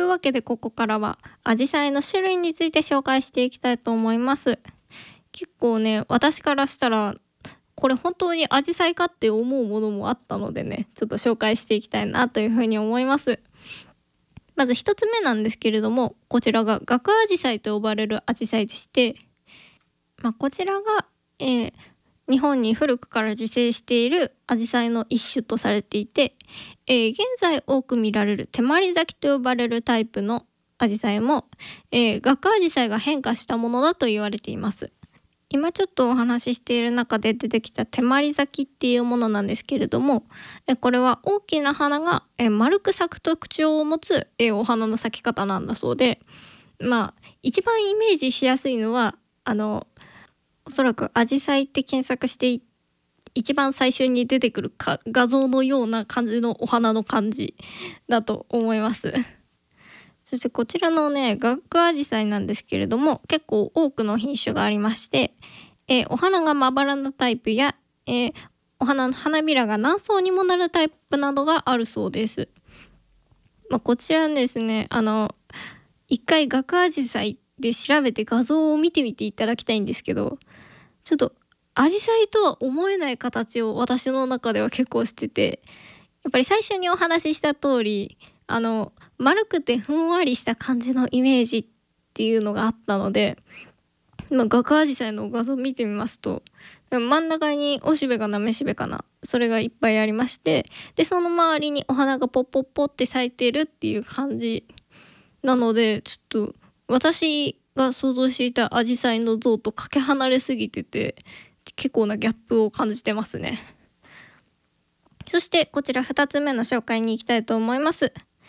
わけでここからはアジサイの種類について紹介していきたいと思います。結構ね、私からしたらこれ本当にアジサイかって思うものもあったのでね、ちょっと紹介していきたいなというふうに思います。まず一つ目なんですけれども、こちらがガアジサイと呼ばれるアジサイでして、こちらが、日本に古くから自生しているアジサイの一種とされていて、現在多く見られる手まり咲きと呼ばれるタイプのアジサイも、ガアジサイが変化したものだと言われています。今ちょっとお話ししている中で出てきた手まり咲きっていうものなんですけれども、これは大きな花が、丸く咲く特徴を持つ、お花の咲き方なんだそうで、一番イメージしやすいのはおそらくアジサイって検索して一番最初に出てくる画像のような感じのお花の感じだと思います。そしてこちらのね、ガアジサイなんですけれども、結構多くの品種がありまして、お花がまばらなタイプや、お花の花びらが何層にもなるタイプなどがあるそうです。こちらですね、一回ガアジサイで調べて画像を見てみていただきたいんですけど、ちょっとアジサイとは思えない形を私の中では結構してて、やっぱり最初にお話しした通り丸くてふんわりした感じのイメージっていうのがあったので、ガアジサイの画像を見てみますと、真ん中におしべかなめしべかな、それがいっぱいありまして、でその周りにお花がポッポッポって咲いてるっていう感じなので、ちょっと私が想像していたアジサイの像とかけ離れすぎてて、結構なギャップを感じてますね。そしてこちら2つ目の紹介に行きたいと思います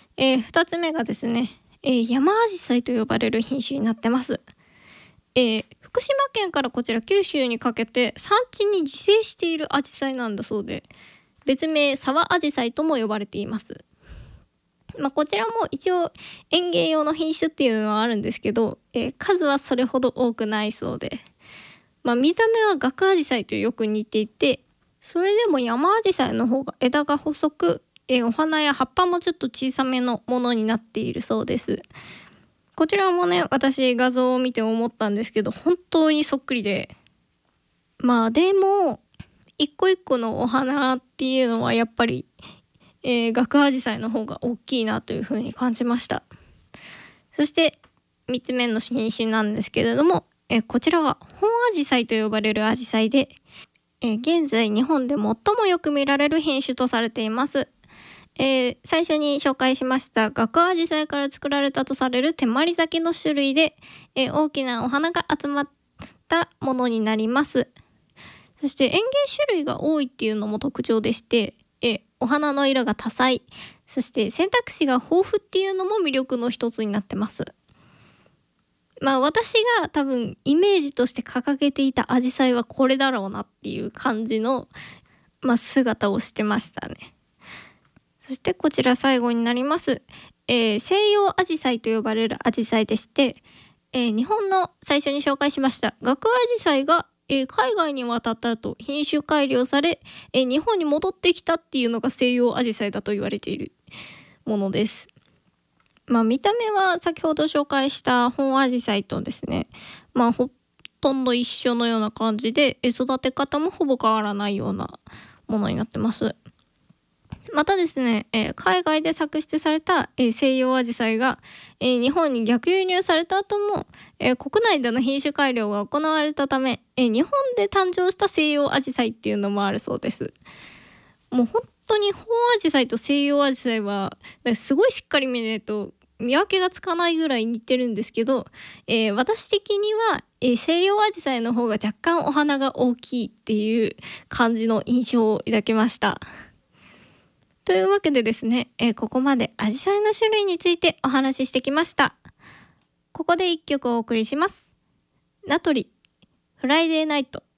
。2つ目がですね、山アジサイと呼ばれる品種になってます。福島県からこちら九州にかけて山地に自生しているアジサイなんだそうで、別名沢アジサイとも呼ばれています。こちらも一応園芸用の品種っていうのはあるんですけど、数はそれほど多くないそうで、見た目はガクアジサイとよく似ていて、それでも山アジサイの方が枝が細く、お花や葉っぱもちょっと小さめのものになっているそうです。こちらもね、私画像を見て思ったんですけど、本当にそっくりで、でも一個一個のお花っていうのはやっぱり、ガクアジサイの方が大きいなというふうに感じました。そして3つ目の品種なんですけれども、こちらが本アジサイと呼ばれるアジサイで、現在日本で最もよく見られる品種とされています。最初に紹介しましたガクアジサイから作られたとされる手まり咲きの種類で、大きなお花が集まったものになります。そして園芸種類が多いっていうのも特徴でして、お花の色が多彩、そして選択肢が豊富っていうのも魅力の一つになってます。私が多分イメージとして掲げていたアジサイはこれだろうなっていう感じの、姿をしてましたね。そしてこちら最後になります。西洋アジサイと呼ばれるアジサイでして、日本の最初に紹介しましたガクアジサイが、海外に渡った後品種改良され、日本に戻ってきたっていうのが西洋アジサイだと言われているものです。見た目は先ほど紹介した本アジサイとですね、ほとんど一緒のような感じで、育て方もほぼ変わらないようなものになってます。またですね、海外で作出された、西洋アジサイが、日本に逆輸入された後も、国内での品種改良が行われたため、日本で誕生した西洋アジサイっていうのもあるそうです。もう本当に本アジサイと西洋アジサイはすごいしっかり見ないと見分けがつかないぐらい似てるんですけど、私的には、西洋アジサイの方が若干お花が大きいっていう感じの印象を抱きました。というわけでですね、ここまでアジサイの種類についてお話ししてきました。ここで1曲お送りします。ナトリフライデーナイト。